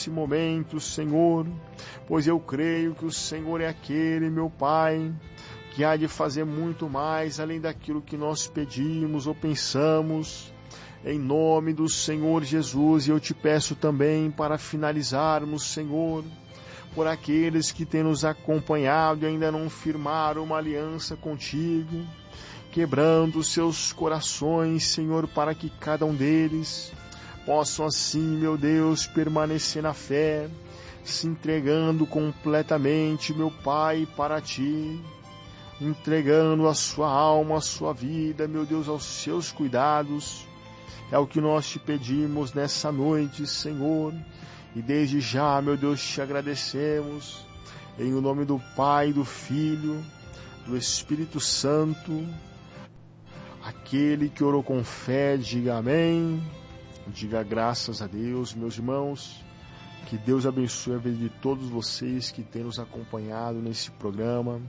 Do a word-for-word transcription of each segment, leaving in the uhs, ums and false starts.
nesse momento, Senhor, pois eu creio que o Senhor é aquele, meu Pai, que há de fazer muito mais além daquilo que nós pedimos ou pensamos, em nome do Senhor Jesus. E eu te peço também para finalizarmos, Senhor, por aqueles que têm nos acompanhado e ainda não firmaram uma aliança contigo, quebrando seus corações, Senhor, para que cada um deles possam assim, meu Deus, permanecer na fé, se entregando completamente, meu Pai, para ti, entregando a sua alma, a sua vida, meu Deus, aos seus cuidados. É o que nós te pedimos nessa noite, Senhor, e desde já, meu Deus, te agradecemos, em o nome do Pai, do Filho, do Espírito Santo. Aquele que orou com fé, diga amém, diga graças a Deus. Meus irmãos, que Deus abençoe a vida de todos vocês que têm nos acompanhado nesse programa,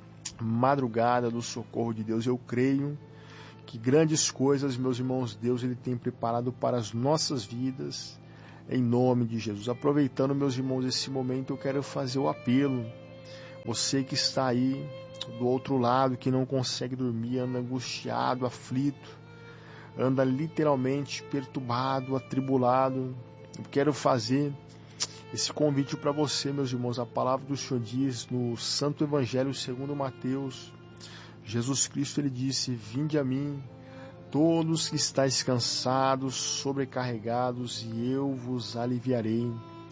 Madrugada do Socorro de Deus. Eu creio que grandes coisas, meus irmãos, Deus ele tem preparado para as nossas vidas, em nome de Jesus. Aproveitando, meus irmãos, esse momento, eu quero fazer o apelo. Você que está aí do outro lado, que não consegue dormir, anda angustiado, aflito, anda literalmente perturbado, atribulado, eu quero fazer esse convite para você, meus irmãos. A palavra do Senhor diz no Santo Evangelho segundo Mateus, Jesus Cristo ele disse: vinde a mim, todos que estáis cansados, sobrecarregados, e eu vos aliviarei.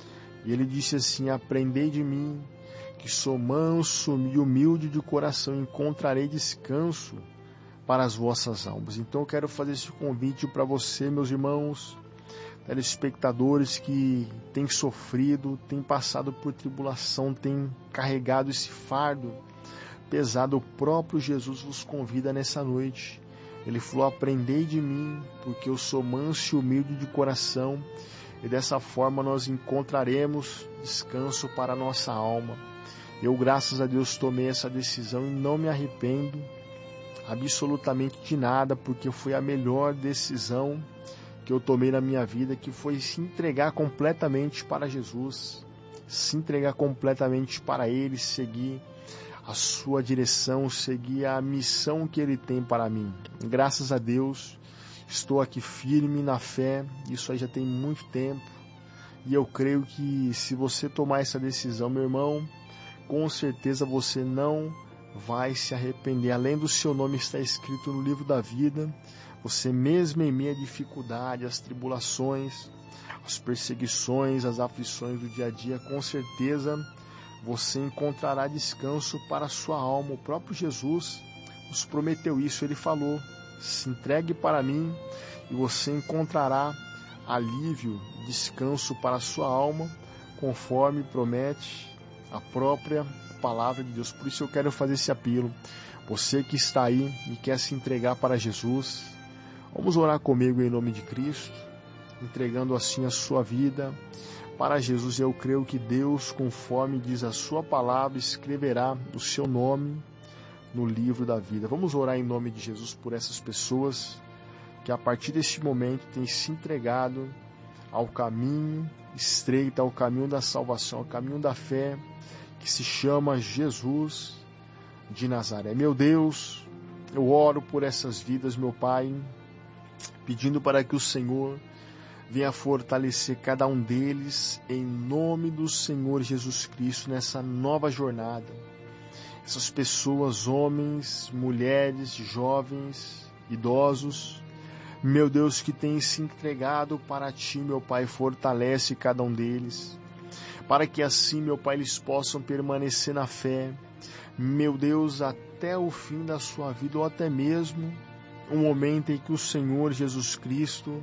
E ele disse assim: aprendei de mim, que sou manso e humilde de coração, encontrarei descanso para as vossas almas. Então eu quero fazer esse convite para você, meus irmãos, telespectadores que têm sofrido, têm passado por tribulação, têm carregado esse fardo pesado. O próprio Jesus vos convida nessa noite. Ele falou: aprendei de mim, porque eu sou manso e humilde de coração, e dessa forma nós encontraremos descanso para a nossa alma. Eu, graças a Deus, tomei essa decisão e não me arrependo absolutamente de nada, porque foi a melhor decisão que eu tomei na minha vida, que foi se entregar completamente para Jesus, se entregar completamente para Ele, seguir a sua direção, seguir a missão que Ele tem para mim. Graças a Deus, estou aqui firme na fé, isso aí já tem muito tempo, e eu creio que se você tomar essa decisão, meu irmão, com certeza você não vai se arrepender. Além do seu nome estar escrito no livro da vida, você mesmo em meio à dificuldade, às tribulações, às perseguições, às aflições do dia a dia, com certeza você encontrará descanso para a sua alma. O próprio Jesus nos prometeu isso. Ele falou: se entregue para mim e você encontrará alívio, descanso para a sua alma, conforme promete a própria palavra de Deus. Por isso eu quero fazer esse apelo. Você que está aí e quer se entregar para Jesus, vamos orar comigo em nome de Cristo, entregando assim a sua vida para Jesus. Eu creio que Deus, conforme diz a sua palavra, escreverá o seu nome no livro da vida. Vamos orar em nome de Jesus por essas pessoas que a partir deste momento têm se entregado ao caminho estreito, ao caminho da salvação, ao caminho da fé, que se chama Jesus de Nazaré. Meu Deus, eu oro por essas vidas, meu Pai, pedindo para que o Senhor venha fortalecer cada um deles, em nome do Senhor Jesus Cristo, nessa nova jornada. Essas pessoas, homens, mulheres, jovens, idosos, meu Deus, que têm se entregado para Ti, meu Pai, fortalece cada um deles, para que assim, meu Pai, eles possam permanecer na fé, meu Deus, até o fim da sua vida, ou até mesmo um momento em que o Senhor Jesus Cristo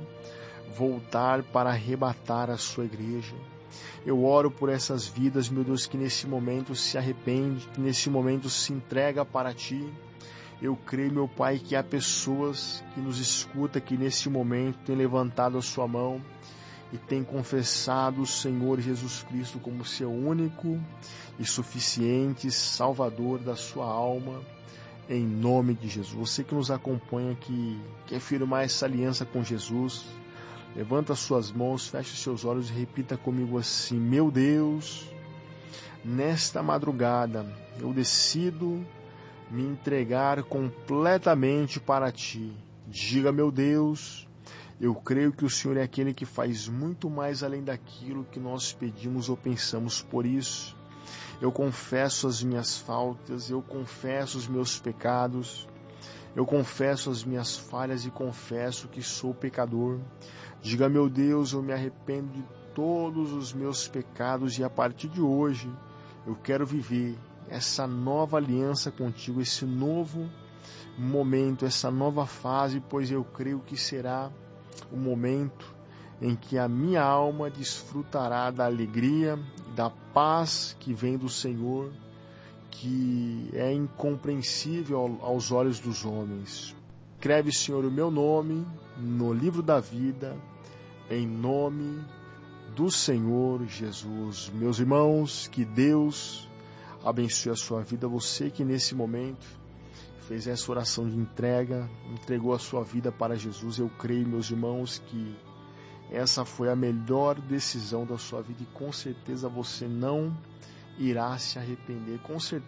voltar para arrebatar a sua igreja. Eu oro por essas vidas, meu Deus, que nesse momento se arrepende, que nesse momento se entrega para Ti. Eu creio, meu Pai, que há pessoas que nos escutam, que nesse momento têm levantado a sua mão e têm confessado o Senhor Jesus Cristo como seu único e suficiente Salvador da sua alma, em nome de Jesus. Você que nos acompanha, que quer firmar essa aliança com Jesus, Levanta suas mãos, feche seus olhos e repita comigo assim: meu Deus, nesta madrugada eu decido me entregar completamente para Ti. Diga, meu Deus, eu creio que o Senhor é aquele que faz muito mais além daquilo que nós pedimos ou pensamos. Por isso, eu confesso as minhas faltas, eu confesso os meus pecados, eu confesso as minhas falhas e confesso que sou pecador. Diga, meu Deus, eu me arrependo de todos os meus pecados e a partir de hoje eu quero viver essa nova aliança contigo, esse novo momento, essa nova fase, pois eu creio que será o momento em que a minha alma desfrutará da alegria, da paz que vem do Senhor, que é incompreensível aos olhos dos homens. Escreve, Senhor, o meu nome no livro da vida, em nome do Senhor Jesus. Meus irmãos, que Deus abençoe a sua vida. Você que nesse momento fez essa oração de entrega, entregou a sua vida para Jesus. Eu creio, meus irmãos, que essa foi a melhor decisão da sua vida e com certeza você não irá se arrepender. Com certeza